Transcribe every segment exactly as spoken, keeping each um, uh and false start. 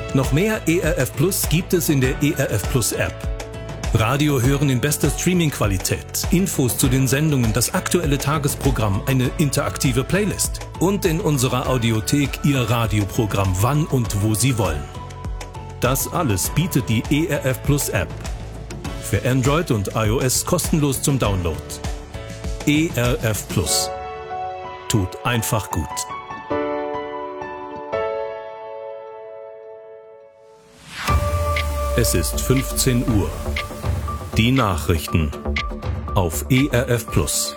Noch mehr E R F Plus gibt es in der E R F Plus App. Radio hören in bester Streaming-Qualität, Infos zu den Sendungen, das aktuelle Tagesprogramm, eine interaktive Playlist und in unserer Audiothek Ihr Radioprogramm wann und wo Sie wollen. Das alles bietet die E R F Plus App. Für Android und iOS kostenlos zum Download. E R F Plus. Tut einfach gut. Es ist fünfzehn Uhr. Die Nachrichten auf E R F Plus.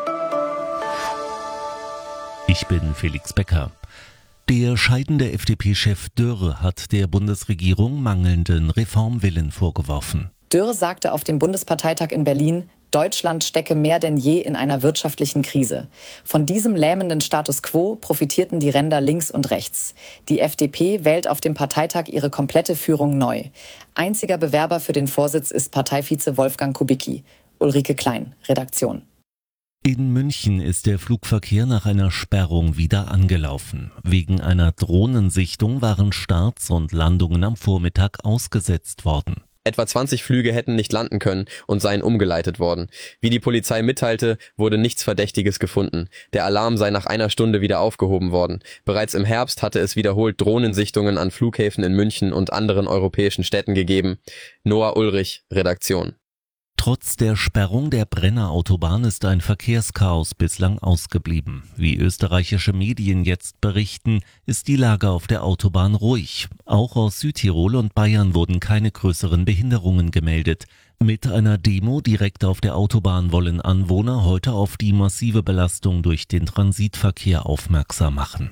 Ich bin Felix Becker. Der scheidende F D P-Chef Dürr hat der Bundesregierung mangelnden Reformwillen vorgeworfen. Dürr sagte auf dem Bundesparteitag in Berlin, Deutschland stecke mehr denn je in einer wirtschaftlichen Krise. Von diesem lähmenden Status quo profitierten die Ränder links und rechts. Die F D P wählt auf dem Parteitag ihre komplette Führung neu. Einziger Bewerber für den Vorsitz ist Parteivize Wolfgang Kubicki. Ulrike Klein, Redaktion. In München ist der Flugverkehr nach einer Sperrung wieder angelaufen. Wegen einer Drohnensichtung waren Starts und Landungen am Vormittag ausgesetzt worden. Etwa zwanzig Flüge hätten nicht landen können und seien umgeleitet worden. Wie die Polizei mitteilte, wurde nichts Verdächtiges gefunden. Der Alarm sei nach einer Stunde wieder aufgehoben worden. Bereits im Herbst hatte es wiederholt Drohnensichtungen an Flughäfen in München und anderen europäischen Städten gegeben. Noah Ulrich, Redaktion. Trotz der Sperrung der Brenner Autobahn ist ein Verkehrschaos bislang ausgeblieben. Wie österreichische Medien jetzt berichten, ist die Lage auf der Autobahn ruhig. Auch aus Südtirol und Bayern wurden keine größeren Behinderungen gemeldet. Mit einer Demo direkt auf der Autobahn wollen Anwohner heute auf die massive Belastung durch den Transitverkehr aufmerksam machen.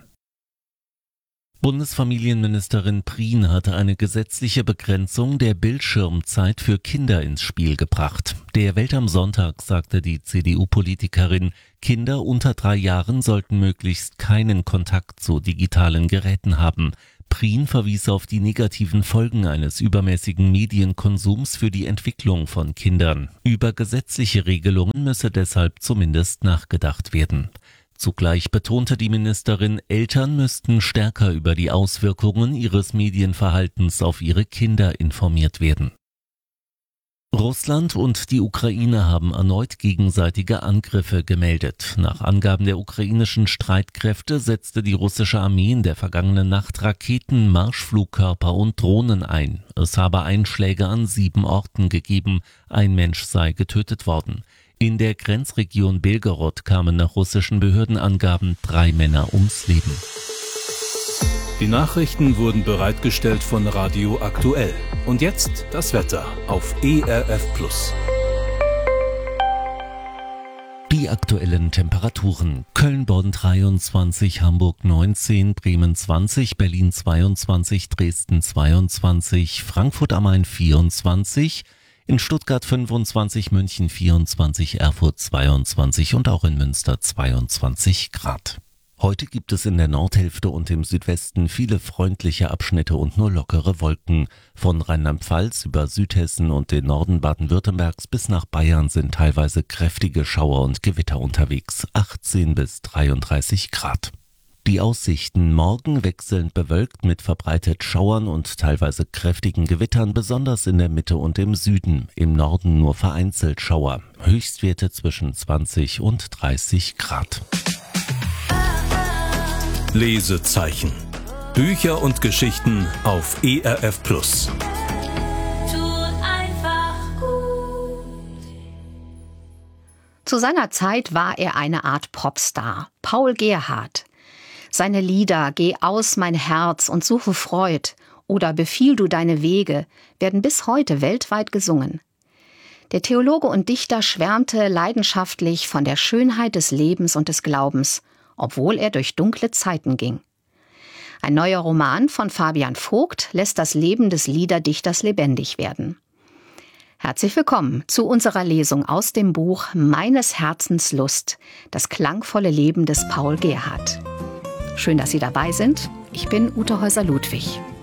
Bundesfamilienministerin Prien hatte eine gesetzliche Begrenzung der Bildschirmzeit für Kinder ins Spiel gebracht. Der Welt am Sonntag sagte die C D U-Politikerin, Kinder unter drei Jahren sollten möglichst keinen Kontakt zu digitalen Geräten haben. Prien verwies auf die negativen Folgen eines übermäßigen Medienkonsums für die Entwicklung von Kindern. Über gesetzliche Regelungen müsse deshalb zumindest nachgedacht werden. Zugleich betonte die Ministerin, Eltern müssten stärker über die Auswirkungen ihres Medienverhaltens auf ihre Kinder informiert werden. Russland und die Ukraine haben erneut gegenseitige Angriffe gemeldet. Nach Angaben der ukrainischen Streitkräfte setzte die russische Armee in der vergangenen Nacht Raketen, Marschflugkörper und Drohnen ein. Es habe Einschläge an sieben Orten gegeben. Ein Mensch sei getötet worden. In der Grenzregion Belgorod kamen nach russischen Behördenangaben drei Männer ums Leben. Die Nachrichten wurden bereitgestellt von Radio Aktuell. Und jetzt das Wetter auf E R F Plus. Die aktuellen Temperaturen: Köln-Bonn dreiundzwanzig, Hamburg neunzehn, Bremen zwanzig, Berlin zweiundzwanzig, Dresden zweiundzwanzig, Frankfurt am Main vierundzwanzig, in Stuttgart fünfundzwanzig, München vierundzwanzig, Erfurt zweiundzwanzig und auch in Münster zweiundzwanzig Grad. Heute gibt es in der Nordhälfte und im Südwesten viele freundliche Abschnitte und nur lockere Wolken. Von Rheinland-Pfalz über Südhessen und den Norden Baden-Württembergs bis nach Bayern sind teilweise kräftige Schauer und Gewitter unterwegs, achtzehn bis dreiunddreißig Grad. Die Aussichten: morgen wechselnd bewölkt mit verbreitet Schauern und teilweise kräftigen Gewittern, besonders in der Mitte und im Süden. Im Norden nur vereinzelt Schauer. Höchstwerte zwischen zwanzig und dreißig Grad. Lesezeichen. Bücher und Geschichten auf E R F Plus. Zu seiner Zeit war er eine Art Popstar. Paul Gerhardt. Seine Lieder »Geh aus, mein Herz« und »Suche Freud« oder »Befiehl du deine Wege« werden bis heute weltweit gesungen. Der Theologe und Dichter schwärmte leidenschaftlich von der Schönheit des Lebens und des Glaubens, obwohl er durch dunkle Zeiten ging. Ein neuer Roman von Fabian Vogt lässt das Leben des Liederdichters lebendig werden. Herzlich willkommen zu unserer Lesung aus dem Buch »Meines Herzens Lust«, das klangvolle Leben des Paul Gerhardt. Schön, dass Sie dabei sind. Ich bin Ute Häuser-Ludwig.